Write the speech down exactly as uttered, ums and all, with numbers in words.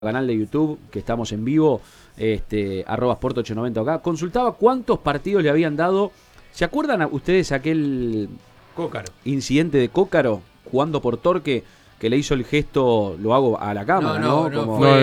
canal de YouTube, que estamos en vivo, este, arroba sport ochocientos noventa acá, consultaba cuántos partidos le habían dado. ¿Se acuerdan a ustedes aquel Cócaro. incidente de Cócaro jugando por Torque, que le hizo el gesto, lo hago a la cámara, No, no, ¿no? no, Como, fue